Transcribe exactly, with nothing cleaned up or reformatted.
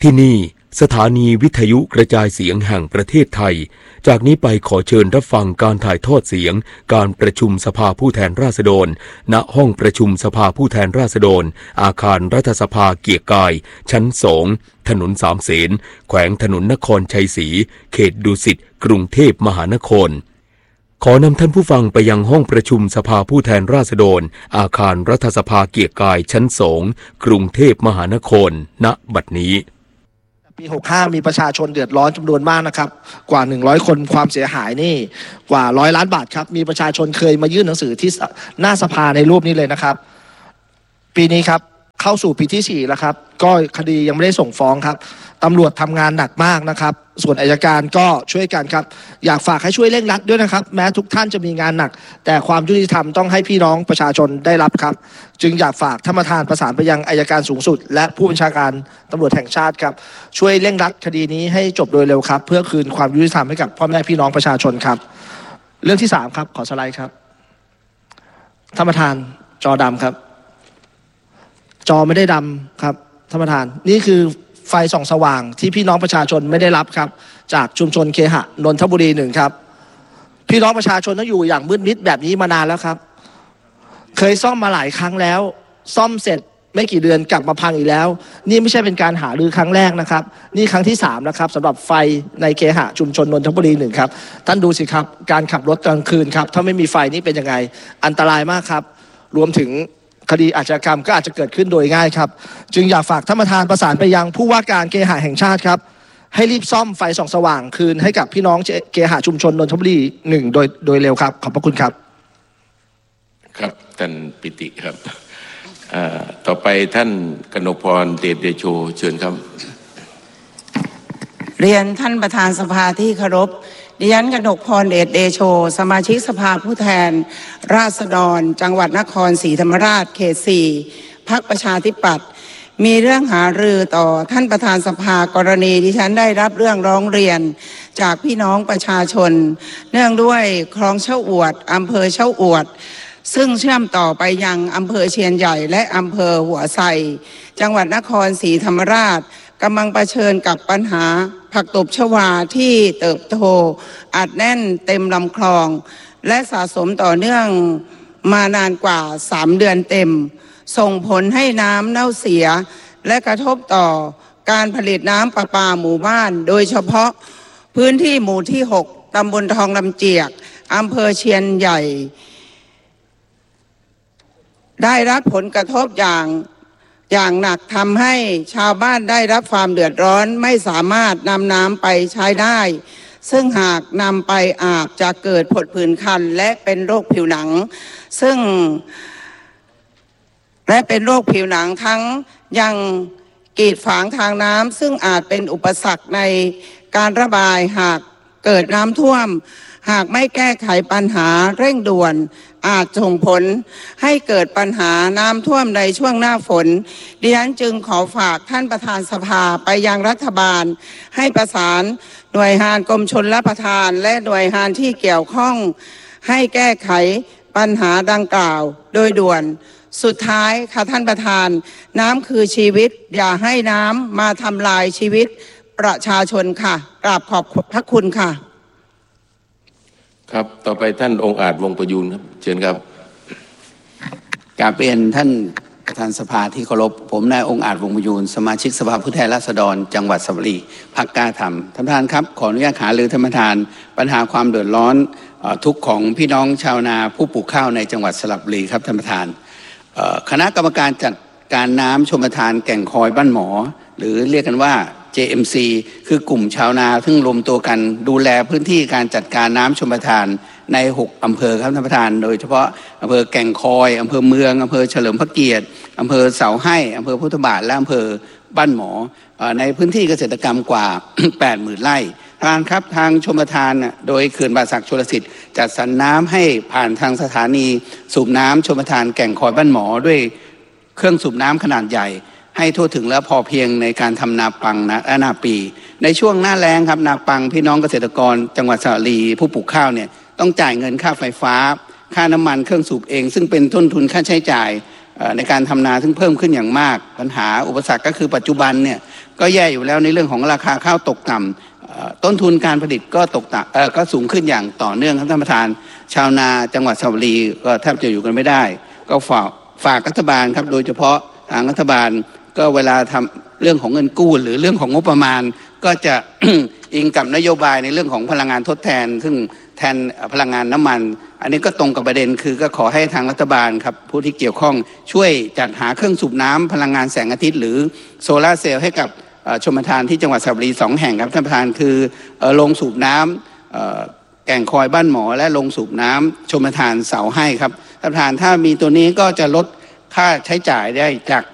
ที่นี่สถานีวิทยุกระจายเสียงแห่งประเทศไทยจากนี้ไปขอเชิญรับฟังการถ่ายทอดเสียงการประชุมสภาผู้แทนราษฎรณห้องประชุมสภาผู้แทนราษฎรอาคารรัฐสภาเกียรติกายชั้นสองถนนสามเสนแขวงถนนนครชัยศรีเขตดุสิตกรุงเทพมหานครขอนำท่านผู้ฟังไปยังห้องประชุมสภาผู้แทนราษฎรอาคารรัฐสภาเกียรติกายชั้นสองกรุงเทพมหานครณบัดนี้ปีหกห้ามีประชาชนเดือดร้อนจำนวนมากนะครับกว่าหนึ่งร้อยคนความเสียหายนี่กว่าร้อยล้านบาทครับมีประชาชนเคยมายื่นหนังสือที่หน้าสภาในรูปนี้เลยนะครับปีนี้ครับเข้าสู่ปีที่สี่แล้วครับก็คดียังไม่ได้ส่งฟ้องครับตำรวจทำงานหนักมากนะครับส่วนอัยการก็ช่วยกันครับอยากฝากให้ช่วยเร่งรัดด้วยนะครับแม้ทุกท่านจะมีงานหนักแต่ความยุติธรรมต้องให้พี่น้องประชาชนได้รับครับจึงอยากฝากท่านประธานประสานไปยังอัยการสูงสุดและผู้บัญชาการตำรวจแห่งชาติครับช่วยเร่งรัดคดีนี้ให้จบโดยเร็วครับเพื่อคืนความยุติธรรมให้กับพ่อแม่พี่น้องประชาชนครับเรื่องที่สามครับขอสไลด์ครับท่านประธานจอดำครับจอไม่ได้ดำครับท่านประธานนี่คือไฟส่องสว่างที่พี่น้องประชาชนไม่ได้รับครับจากชุมชนเคหะนนทบุรีหนึ่งครับพี่น้องประชาชนต้องอยู่อย่างมืดมิดแบบนี้มานานแล้วครับเคยซ่อมมาหลายครั้งแล้วซ่อมเสร็จไม่กี่เดือนกลับมาพังอีกแล้วนี่ไม่ใช่เป็นการหารือครั้งแรกนะครับนี่ครั้งที่สามแล้วครับสำหรับไฟในเคหะชุมชนนนทบุรีหนึ่งครับท่านดูสิครับการขับรถกลางคืนครับถ้าไม่มีไฟนี่เป็นยังไงอันตรายมากครับรวมถึงคดีอาชญากรรมก็อาจจะเกิดขึ้นโดยง่ายครับจึงอยากฝากท่านประธานประสานไปยังผู้ว่าการเคหะแห่งชาติครับให้รีบซ่อมไฟส่องสว่างคืนให้กับพี่น้องเคหะชุมชนนนทบุรีหนึ่งโดยโดยเร็วครับขอบพระคุณครับครับท่านปิติครับต่อไปท่านกนกพรเดชเดโชเชิญครับเรียนท่านประธานสภาที่เคารพดิฉันกนกพรเดชเดโชสมาชิกสภาผู้แทนราษฎรจังหวัดนครศรีธรรมราชเขตสี่พรรคประชาธิปัตย์มีเรื่องหารือต่อท่านประธานสภากรณีดิฉันได้รับเรื่องร้องเรียนจากพี่น้องประชาชนเนื่องด้วยคลองเช่าอวดอำเภอเช่าอวดซึ่งเชื่อมต่อไปยังอำเภอเชียนใหญ่และอำเภอหัวไซจังหวัดนครศรีธรรมราชกำลังเผชิญกับปัญหาผักตบชวาที่เติบโตอัดแน่นเต็มลำคลองและสะสมต่อเนื่องมานานกว่าสามเดือนเต็มส่งผลให้น้ำเน่าเสียและกระทบต่อการผลิตน้ำประปาหมู่บ้านโดยเฉพาะพื้นที่หมู่ที่หกตำบลทองลำเจียกอำเภอเชียนใหญ่ได้รับผลกระทบอย่างอย่างหนักทำให้ชาวบ้านได้รับความเดือดร้อนไม่สามารถนำน้ำไปใช้ได้ซึ่งหากนำไปอาบจะเกิดผดผื่นคันและเป็นโรคผิวหนังซึ่งและเป็นโรคผิวหนังทั้งยังกีดขวางทางน้ำซึ่งอาจเป็นอุปสรรคในการระบายหากเกิดน้ำท่วมหากไม่แก้ไขปัญหาเร่งด่วนอาจส่งผลให้เกิดปัญหาน้ำท่วมในช่วงหน้าฝนดิฉันจึงขอฝากท่านประธานสภาไปยังรัฐบาลให้ประสานหน่วยงานกรมชลประทานและหน่วยงานที่เกี่ยวข้องให้แก้ไขปัญหาดังกล่าวโดยด่วนสุดท้ายค่ะท่านประธานน้ำคือชีวิตอย่าให้น้ำมาทำลายชีวิตประชาชนค่ะกราบขอบพระคุณค่ะครับต่อไปท่านองค์อาจวงประยูนครับเชิญครับกราบเรียนท่านประธานสภาที่เคารพผมนายองค์อาจวงประยูนสมาชิกสภาผู้แทนราษฎรจังหวัดสระบุรีพรรคกล้าทำท่านประธานครับขออนุญาตหารือท่านประธานปัญหาความเดือดร้อนทุกข์ของพี่น้องชาวนาผู้ปลูกข้าวในจังหวัดสระบุรีครับท่านประธานคณะกรรมการจัดการน้ำชลประทานแก่งคอยบ้านหมอหรือเรียกกันว่า เจ เอ็ม ซี คือกลุ่มชาวนาซึ่งรวมตัวกันดูแลพื้นที่การจัดการน้ำชลประทานในหกอำเภอครับท่านประธานโดยเฉพาะอำเภอแก่งคอยอำเภอเมืองอำเภอเฉลิมพระเกียรติอำเภอเสาให้อำเภอพุทธบาทและอำเภอบ้านหมอในพื้นที่เกษตรกรรมกว่า แปดหมื่น ไร่ทางครับทางชลประทานโดยเขื่อนป่าสักชลสิทธิ์จัดสรรน้ำให้ผ่านทางสถานีสูบน้ำชลประทานแก่งคอยบ้านหมอด้วยเครื่องสูบน้ำขนาดใหญ่ให้ทั่วถึงและพอเพียงในการทำนาปังนะและนาปีในช่วงหน้าแล้งครับนาปังพี่น้องเกษตรกรจังหวัดสระบุรีผู้ปลูกข้าวเนี่ยต้องจ่ายเงินค่าไฟฟ้าค่าน้ำมันเครื่องสูบเองซึ่งเป็นต้นทุนค่าใช้จ่ายในการทำนาซึ่งเพิ่มขึ้นอย่างมากปัญหาอุปสรรคก็คือปัจจุบันเนี่ยก็แย่อยู่แล้วในเรื่องของราคาข้าวตกต่ำต้นทุนการผลิตก็ตกต่ำเอ่อก็สูงขึ้นอย่างต่อเนื่องครับท่านประธานชาวนาจังหวัดสระบุรีก็แทบจะอยู่กันไม่ได้ก็ฝากฝากรัฐบาลครับโดยเฉพาะทางรัฐบาลก็เวลาทำเรื่องของเงินกู้หรือเรื่องของงบประมาณก็จะ อิงกับนโยบายในเรื่องของพลังงานทดแทนซึ่งแทนพลังงานน้ำมันอันนี้ก็ตรงกับประเด็นคือก็ขอให้ทางรัฐบาลครับผู้ที่เกี่ยวข้องช่วยจัดหาเครื่องสูบน้ำพลังงานแสงอาทิตย์หรือโซลาร์เซลล์ให้กับชมทานที่จังหวัดสระบุรีสองแห่งครับท่านประธานคือโรงสูบน้ำแก่งคอยบ้านหมอและโรงสูบน้ำชมทานเสาให้ครับท่านประธานถ้ามีตัวนี้ก็จะลดค่าใช้จ่ายได้จาก